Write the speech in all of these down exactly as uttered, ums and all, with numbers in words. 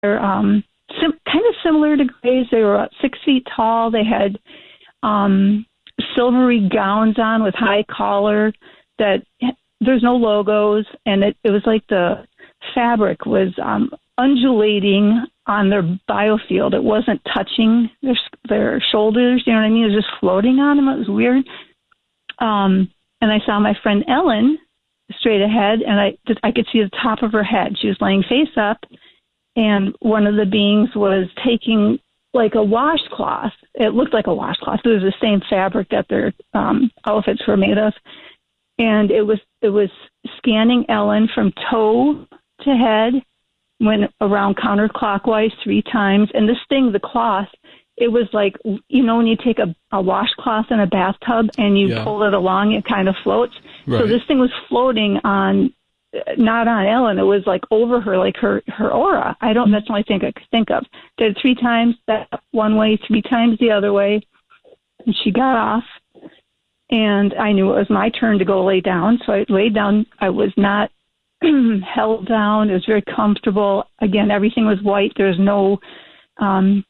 um, sim- kind of similar to grays. They were about six feet tall. They had um, silvery gowns on with high collar. That there's no logos, and it, it was like the fabric was um, undulating on their biofield. It wasn't touching their their shoulders. You know what I mean? It was just floating on them. It was weird. Um, and I saw my friend Ellen straight ahead, and I I could see the top of her head. She was laying face up, and one of the beings was taking like a washcloth. It looked like a washcloth. It was the same fabric that their um, outfits were made of, and it was it was scanning Ellen from toe to head, went around counterclockwise three times. And this thing, the cloth, it was like, you know, when you take a, a washcloth in a bathtub and you yeah. pull it along, it kind of floats. Right. So this thing was floating on, not on Ellen. It was like over her, like her, her aura. I don't, that's the only thing I could think of. Did it three times that one way, three times the other way. And she got off. And I knew it was my turn to go lay down. So I laid down. I was not held down. It was very comfortable. Again, everything was white. There was no um,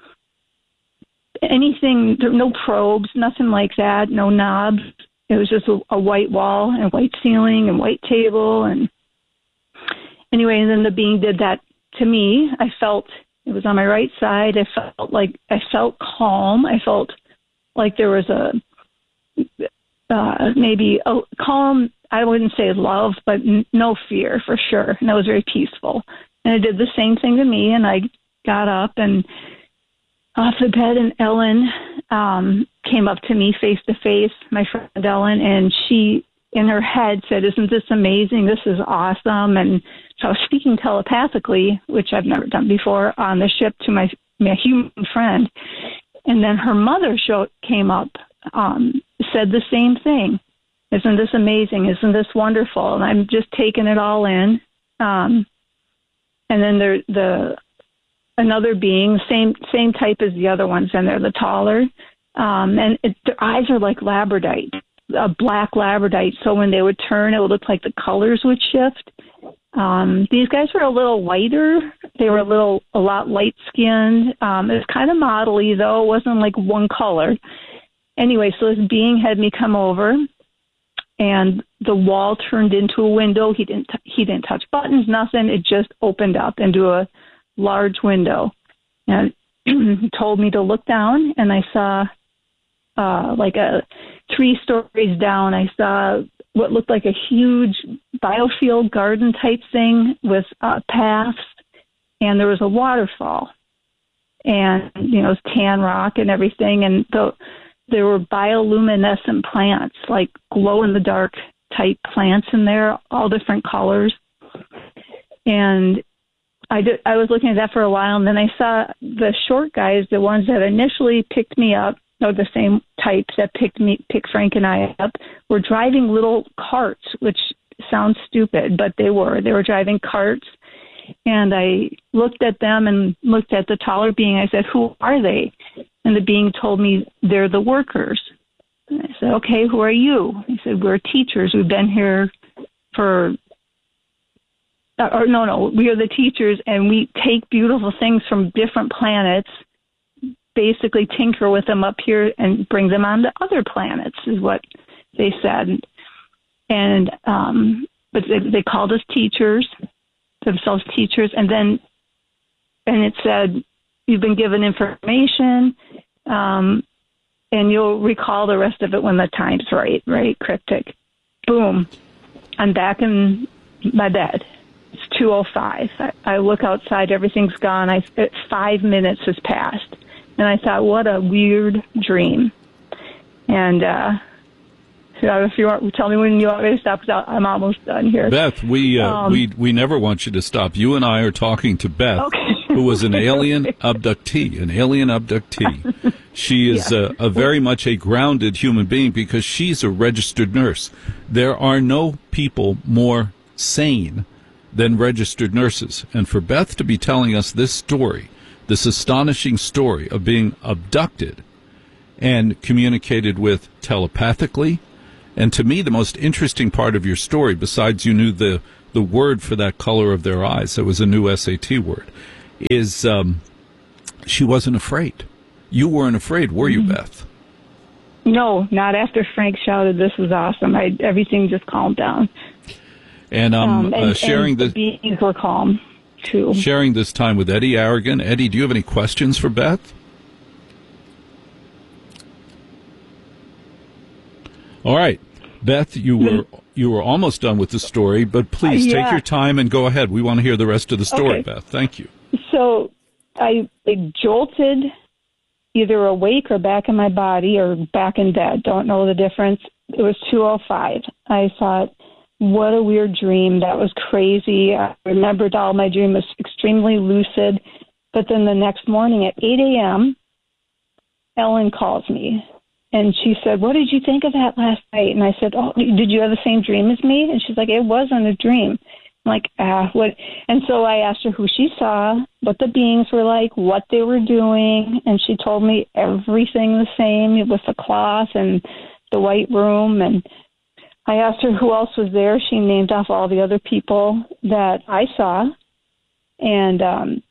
anything, no probes, nothing like that, no knobs. It was just a, a white wall and white ceiling and white table. And anyway, and then the being did that to me. I felt it was on my right side. I felt like I felt calm. I felt like there was a uh, maybe a calm. I wouldn't say love, but n- no fear for sure. And it was very peaceful. And it did the same thing to me. And I got up and off the bed, and Ellen um, came up to me face to face, my friend Ellen, and she, in her head, said, "Isn't this amazing? This is awesome." And so I was speaking telepathically, which I've never done before, on the ship to my, my human friend. And then her mother show, came up, um, said the same thing. "Isn't this amazing? Isn't this wonderful?" And I'm just taking it all in. Um, and then there, the another being, same same type as the other ones, and they're the taller. Um, and it, their eyes are like labradorite, a black labradorite. So when they would turn, it would look like the colors would shift. Um, these guys were a little whiter. They were a little, a lot light skinned. Um, it was kind of modelly though. It wasn't like one color. Anyway, so this being had me come over, and the wall turned into a window. He didn't, t- he didn't touch buttons, nothing. It just opened up into a large window, and he told me to look down, and I saw uh, like a three stories down. I saw what looked like a huge biofield garden type thing with uh, paths, and there was a waterfall, and you know, it was tan rock and everything, and the, there were bioluminescent plants, like glow in the dark type plants in there, all different colors, and I, did, I was looking at that for a while, and then I saw the short guys, the ones that initially picked me up, or the same types that picked me, picked Frank and I up, were driving little carts, which sounds stupid, but they were. They were driving carts, and I looked at them and looked at the taller being. I said, "Who are they?" And the being told me, "They're the workers." And I said, "Okay, who are you?" He said, "We're teachers. We've been here for... Or no, no, we are the teachers, and we take beautiful things from different planets, basically tinker with them up here and bring them on to other planets," is what they said. And, um, but they, they called us teachers, themselves teachers. And then, and it said, "You've been given information, um, and you'll recall the rest of it when the time's right," right? Cryptic. Boom. I'm back in my bed. It's two oh five. I, I look outside, everything's gone. I, five minutes has passed. And I thought, what a weird dream. And uh, so if you want, tell me when you want me to stop, because I'm almost done here. Beth, we, uh, um, we, we never want you to stop. You and I are talking to Beth, okay. who was an alien abductee, an alien abductee. She is yeah. a, a very much a grounded human being because she's a registered nurse. There are no people more sane than registered nurses. And for Beth to be telling us this story, this astonishing story of being abducted and communicated with telepathically, and to me the most interesting part of your story, besides you knew the, the word for that color of their eyes, that was a new S A T word, is um, she wasn't afraid. You weren't afraid, were you, Beth? No, not after Frank shouted, "This was awesome." I, everything just calmed down. And um, um and, uh, sharing and the the beings were calm too. Sharing this time with Eddie Aragon. Eddie, do you have any questions for Beth? All right, Beth, you were you were almost done with the story, but please yeah. take your time and go ahead. We want to hear the rest of the story, Okay. Beth. Thank you. So I, I jolted, either awake or back in my body or back in bed. Don't know the difference. It was two oh five. I thought, what a weird dream. That was crazy. I remembered all my dream was extremely lucid. But then the next morning at eight a.m., Ellen calls me. And she said, "What did you think of that last night?" And I said, "Oh, did you have the same dream as me?" And she's like, "It wasn't a dream." I'm like, ah, what? And so I asked her who she saw, what the beings were like, what they were doing. And she told me everything the same with the cloth and the white room. And I asked her who else was there. She named off all the other people that I saw. And um,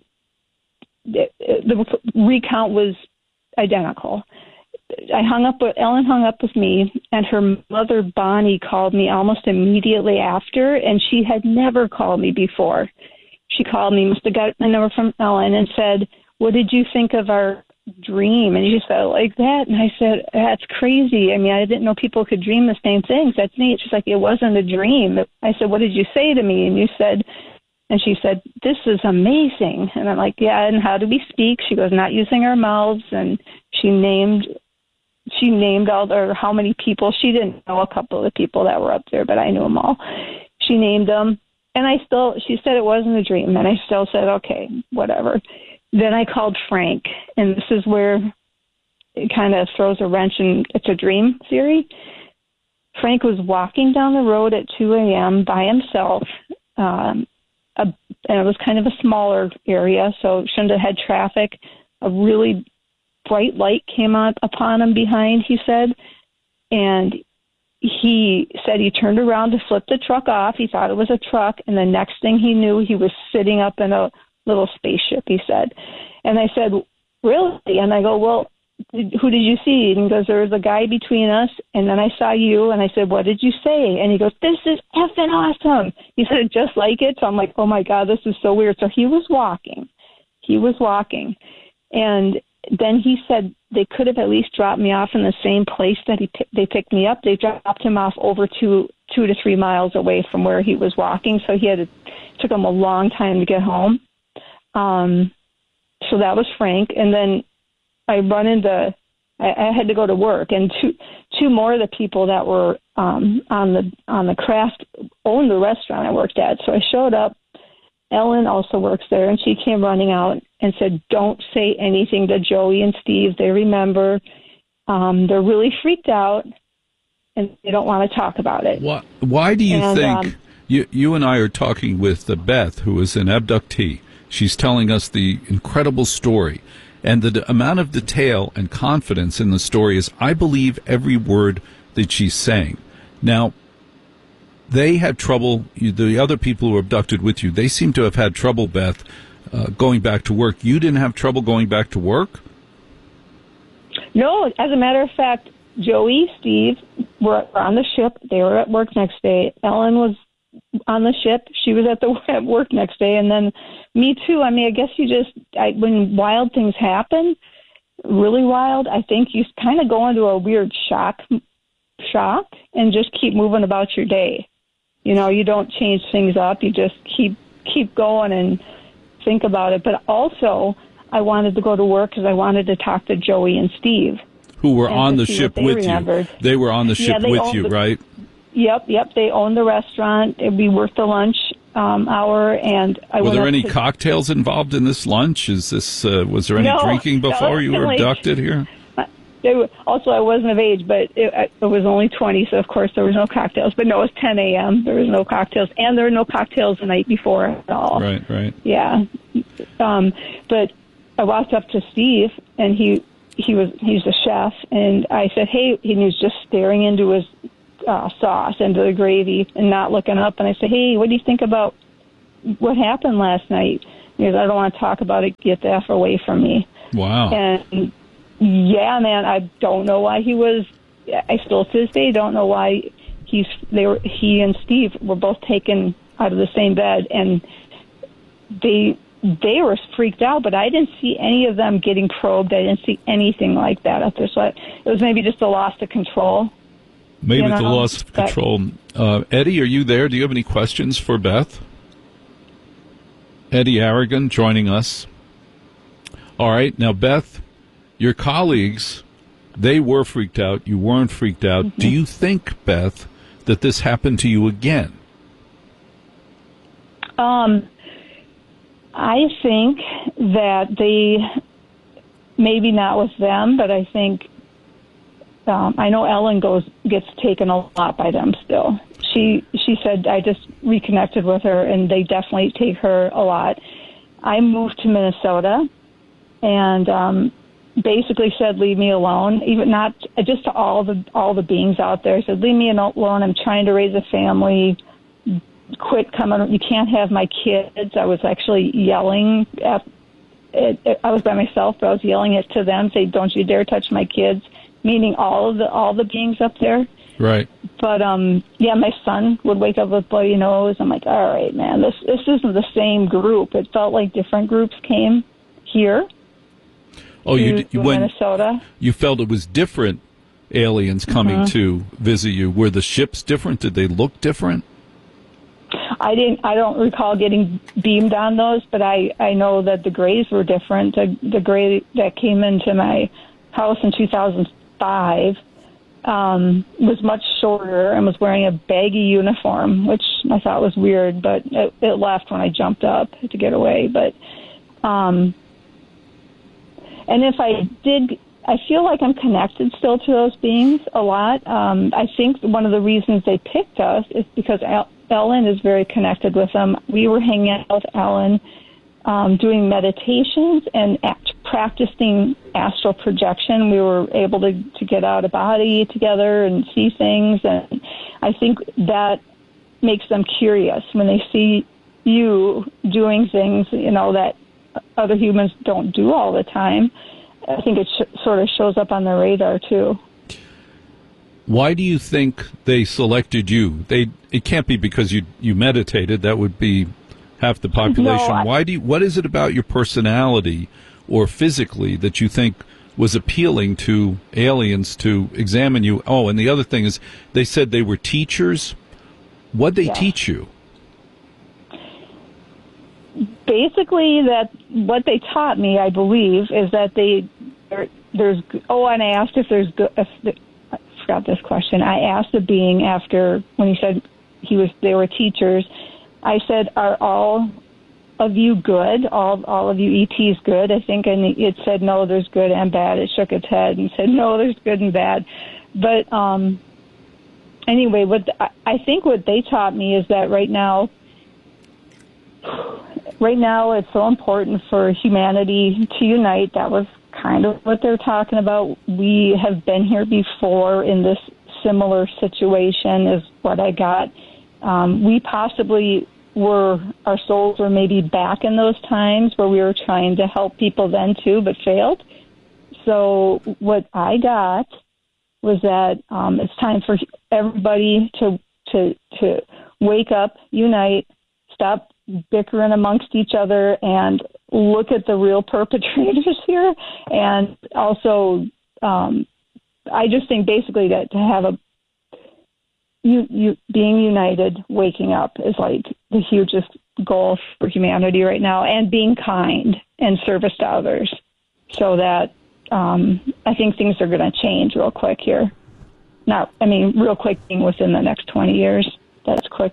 the, the recount was identical. I hung up with Ellen hung up with me, and her mother Bonnie called me almost immediately after, and she had never called me before. She called me, must have got my number from Ellen, and said, "What did you think of our dream?" And you said like that, and I said, "That's crazy. I mean, I didn't know people could dream the same things. That's neat." She's like, "It wasn't a dream." I said, "What did you say to me?" And you said, and she said, "This is amazing." And I'm like, "Yeah, and how do we speak?" She goes, "Not using our mouths," and she named. She named all the, how many people. She didn't know a couple of the people that were up there, but I knew them all. She named them. And I still, she said it wasn't a dream. And I still said, okay, whatever. Then I called Frank. And this is where it kind of throws a wrench in, it's a dream theory. Frank was walking down the road at two a.m. by himself. Um, a, and it was kind of a smaller area, so shouldn't have had traffic. A really bright light came on upon him behind, he said, and he said he turned around to flip the truck off. He thought it was a truck, and the next thing he knew, he was sitting up in a little spaceship, he said. And I said, "Really?" And I go, "Well, who did you see?" And he goes, "There was a guy between us, and then I saw you." And I said, "What did you say?" And he goes, "This is effing awesome." He said, "Just like it." So I'm like, oh my God, this is so weird. So he was walking. He was walking. And then he said they could have at least dropped me off in the same place that he they picked me up. They dropped him off over two two to three miles away from where he was walking, so he had to, it took him a long time to get home. Um, so that was Frank, and then I run into I, I had to go to work, and two two more of the people that were um, on the on the craft owned the restaurant I worked at. So I showed up. Ellen also works there, and she came running out and said, "Don't say anything to Joey and Steve. They remember. Um, they're really freaked out, and they don't want to talk about it." Why, why do you and, think um, you, you and I are talking with uh, Beth, who is an abductee? She's telling us the incredible story. And the d- amount of detail and confidence in the story is, I believe every word that she's saying. Now, they had trouble, the other people who were abducted with you, they seem to have had trouble, Beth, uh, going back to work. You didn't have trouble going back to work? No, as a matter of fact, Joey, Steve were on the ship. They were at work next day. Ellen was on the ship. She was at the at work next day. And then me too. I mean, I guess you just, I, when wild things happen, really wild, I think you kind of go into a weird shock, shock and just keep moving about your day. You know, you don't change things up. You just keep keep going and think about it. But also, I wanted to go to work because I wanted to talk to Joey and Steve. Who were on the ship with remembered. you. They were on the ship yeah, with you, the, right? Yep, yep. They owned the restaurant. We worked the lunch um, hour. and I Were went there up any to, cocktails involved in this lunch? Is this uh, Was there any no, drinking before no, you were like, abducted here? They were, also, I wasn't of age, but it, it was only twenty, so of course there was no cocktails. But no, it was ten a.m. There was no cocktails, and there were no cocktails the night before at all. Right, right. Yeah. Um, but I walked up to Steve, and he he was he's a chef, and I said, "Hey," and he was just staring into his uh, sauce, into the gravy, and not looking up. And I said, "Hey, what do you think about what happened last night?" He goes, I don't want to talk about it. Get the F away from me. Wow. And, yeah, man, I don't know why he was, I still to this day don't know why he's, they were, he and Steve were both taken out of the same bed, and they, they were freaked out, but I didn't see any of them getting probed. I didn't see anything like that up there. So I, it was maybe just a loss of control. Maybe you know, the loss of control. Uh, Eddie, are you there? Do you have any questions for Beth? Eddie Aragon joining us. All right. Now, Beth, your colleagues, they were freaked out. You weren't freaked out. Mm-hmm. Do you think, Beth, that this happened to you again? Um, I think that they, maybe not with them, but I think Um, I know Ellen goes gets taken a lot by them still. She she said, I just reconnected with her, and they definitely take her a lot. I moved to Minnesota, and um, basically said, leave me alone. Even not just to all the all the beings out there. I said, leave me alone. I'm trying to raise a family. Quit coming. You can't have my kids. I was actually yelling at. It, it, I was by myself, but I was yelling it to them. Say, don't you dare touch my kids. Meaning all of the all the beings up there. Right. But um yeah, my son would wake up with bloody nose. I'm like, all right, man, this this isn't the same group. It felt like different groups came here. Oh, to, you to when Minnesota. You felt it was different aliens coming Mm-hmm. to visit you. Were the ships different? Did they look different? I didn't. I don't recall getting beamed on those, but I I know that the grays were different. The the gray that came into my house in two thousand five um, was much shorter and was wearing a baggy uniform, which I thought was weird, but it, it left when I jumped up to get away. But um, and if I did, I feel like I'm connected still to those beings a lot. Um, I think one of the reasons they picked us is because Al- Ellen is very connected with them. We were hanging out with Ellen, um, doing meditations and act, practicing astral projection. We were able to, to get out of body together and see things, and I think that makes them curious when they see you doing things, you know, that other humans don't do all the time. I think it sh- sort of shows up on their radar too. Why do you think they selected you? They it can't be because you you meditated. That would be half the population. No, I, Why do you, what is it about your personality or physically that you think was appealing to aliens to examine you? Oh, and the other thing is they said they were teachers. What'd they yeah. teach you? Basically, that what they taught me, I believe, is that they there, there's. Oh, and I asked if there's. If the, I forgot this question. I asked the being after when he said he was. They were teachers. I said, "Are all of you good? All all of you E Ts good?" I think, and it said, "No, there's good and bad." It shook its head and said, "No, there's good and bad." But um, anyway, what I, I think what they taught me is that right now. Right now, it's so important for humanity to unite. That was kind of what they're talking about. We have been here before in this similar situation is what I got. Um, we possibly were, our souls were maybe back in those times where we were trying to help people then too, but failed. So what I got was that um, it's time for everybody to to to wake up, unite, stop bickering amongst each other, and look at the real perpetrators here. And also, um, I just think basically that to have a you, you being united, waking up is like the hugest goal for humanity right now, and being kind and service to others. So that um, I think things are going to change real quick here. Not, I mean, real quick being within the next twenty years. That's quick.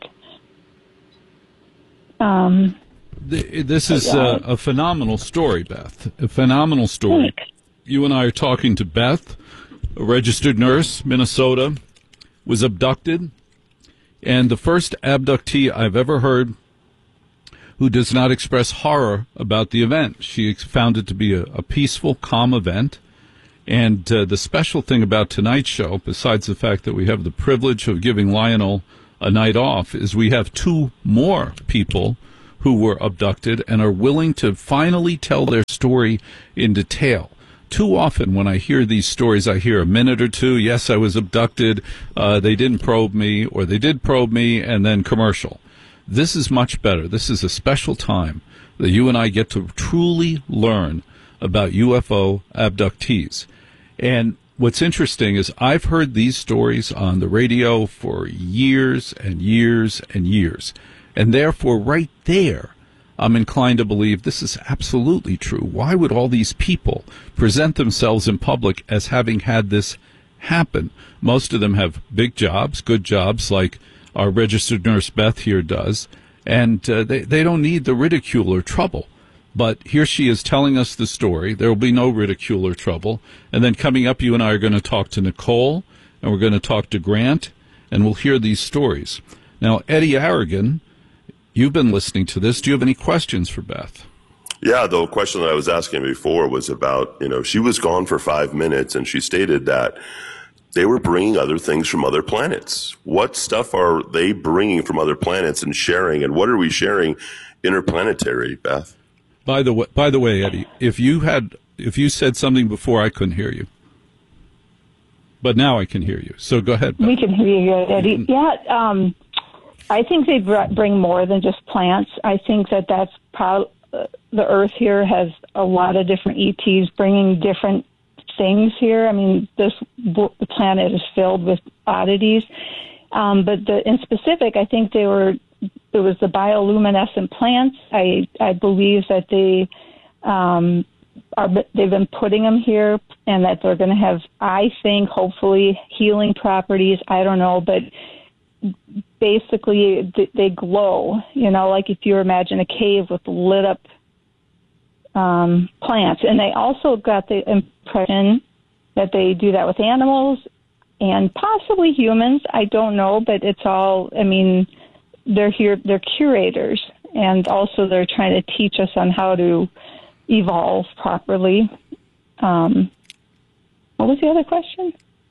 Um, this is a, a phenomenal story, Beth. A phenomenal story. Thanks. You and I are talking to Beth, a registered nurse, Minnesota, was abducted, and the first abductee I've ever heard who does not express horror about the event. She found it to be a, a peaceful, calm event. And uh, the special thing about tonight's show, besides the fact that we have the privilege of giving Lionel a night off, is we have two more people who were abducted and are willing to finally tell their story in detail. Too often when I hear these stories, I hear a minute or two, yes, I was abducted, uh, they didn't probe me, or they did probe me, and then commercial. This is much better. This is a special time that you and I get to truly learn about U F O abductees. And what's interesting is I've heard these stories on the radio for years and years and years. And therefore, right there, I'm inclined to believe this is absolutely true. Why would all these people present themselves in public as having had this happen? Most of them have big jobs, good jobs, like our registered nurse Beth here does, and uh, they, they don't need the ridicule or trouble. But here she is telling us the story. There will be no ridicule or trouble. And then coming up, you and I are going to talk to Nicole, and we're going to talk to Grant, and we'll hear these stories. Now, Eddie Aragon, you've been listening to this. Do you have any questions for Beth? Yeah, the question that I was asking before was about, you know, she was gone for five minutes, and she stated that they were bringing other things from other planets. What stuff are they bringing from other planets and sharing, and what are we sharing interplanetary, Beth? By the way, by the way, Eddie, if you had, if you said something before, I couldn't hear you, but now I can hear you. So go ahead, Beth. We can hear you good, Eddie. Yeah, um, I think they br- bring more than just plants. I think that that's pro- uh, the Earth here has a lot of different E Ts bringing different things here. I mean, this the planet is filled with oddities, um, but the, in specific, I think they were. It was the bioluminescent plants. I I believe that they um, are they've been putting them here, and that they're going to have, I think, hopefully healing properties. I don't know, but basically they glow. You know, like if you imagine a cave with lit up um, plants, and they also got the impression that they do that with animals and possibly humans. I don't know, but it's all. I mean. They're here, they're curators, and also they're trying to teach us on how to evolve properly. Um, what was the other question?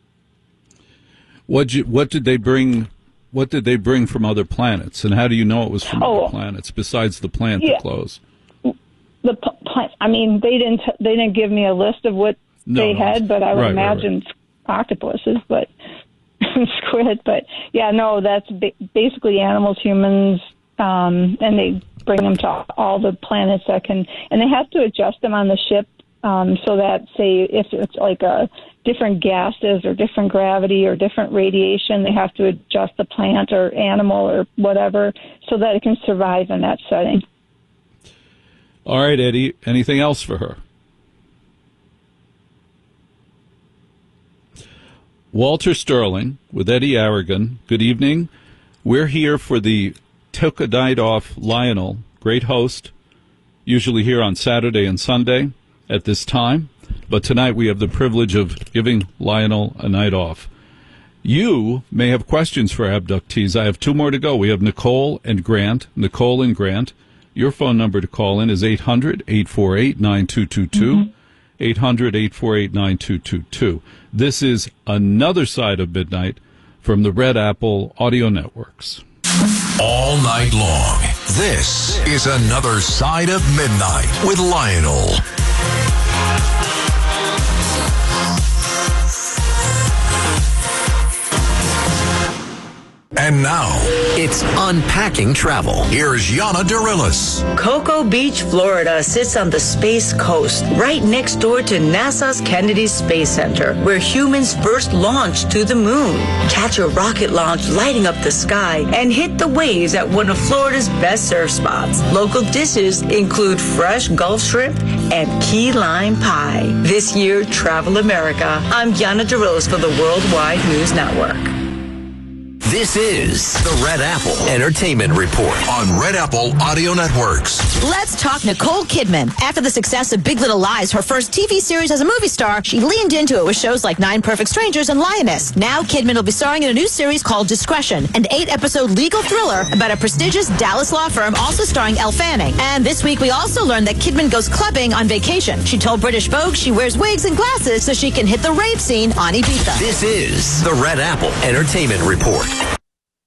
What you, what did they bring? What did they bring from other planets, and how do you know it was from oh, other planets besides the plant yeah. that glows? The plant. I mean, they didn't. They didn't give me a list of what no, they no. had, but I would right, imagine right, right. octopuses, but. Squid, but yeah, no, that's ba- basically animals, humans, um, and they bring them to all the planets that can, and they have to adjust them on the ship um, so that, say, if it's like a different gases or different gravity or different radiation, they have to adjust the plant or animal or whatever so that it can survive in that setting. All right, Eddie, anything else for her? Walter Sterling with Eddie Aragon. Good evening. We're here for the Took a Night Off Lionel, great host, usually here on Saturday and Sunday at this time. But tonight we have the privilege of giving Lionel a night off. You may have questions for abductees. I have two more to go. We have Nicole and Grant. Nicole and Grant. Your phone number to call in is eight hundred, eight four eight, nine two two two. Mm-hmm. eight hundred, eight four eight, nine two two two. This is Another Side of Midnight from the Red Apple Audio Networks. All night long, this is Another Side of Midnight with Lionel. And now, it's Unpacking Travel. Here's Yana Dirilis. Cocoa Beach, Florida sits on the Space Coast, right next door to NASA's Kennedy Space Center, where humans first launched to the moon. Catch a rocket launch lighting up the sky and hit the waves at one of Florida's best surf spots. Local dishes include fresh Gulf shrimp and key lime pie. This year, Travel America. I'm Yana Dirilis for the Worldwide News Network. This is the Red Apple Entertainment Report on Red Apple Audio Networks. Let's talk Nicole Kidman. After the success of Big Little Lies, her first T V series as a movie star, she leaned into it with shows like Nine Perfect Strangers and Lioness. Now Kidman will be starring in a new series called Discretion, an eight-episode legal thriller about a prestigious Dallas law firm, also starring Elle Fanning. And this week we also learned that Kidman goes clubbing on vacation. She told British Vogue she wears wigs and glasses so she can hit the rave scene on Ibiza. This is the Red Apple Entertainment Report.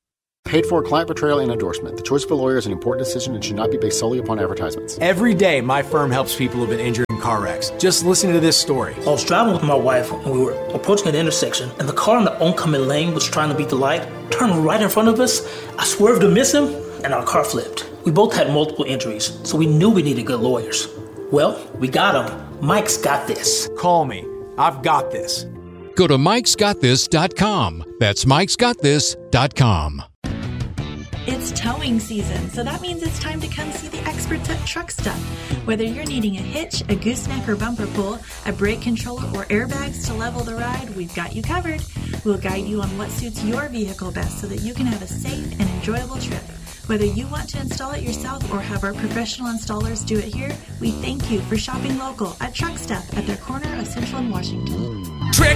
Paid for client portrayal and endorsement. The choice of a lawyer is an important decision and should not be based solely upon advertisements. Every day, my firm helps people who've been injured in car wrecks. Just listen to this story. I was driving with my wife and we were approaching an intersection, and the car in the oncoming lane was trying to beat the light, turned right in front of us. I swerved to miss him, and our car flipped. We both had multiple injuries, so we knew we needed good lawyers. Well, we got him. Mike's got this. Call me. I've got this. Go to mikes got this dot com. That's mikes got this dot com. It's towing season, so that means it's time to come see the experts at Truck Stop. Whether you're needing a hitch, a gooseneck or bumper pull, a brake controller, or airbags to level the ride, we've got you covered. We'll guide you on what suits your vehicle best so that you can have a safe and enjoyable trip. Whether you want to install it yourself or have our professional installers do it here, we thank you for shopping local at Truck Stop at their corner of Central and Washington.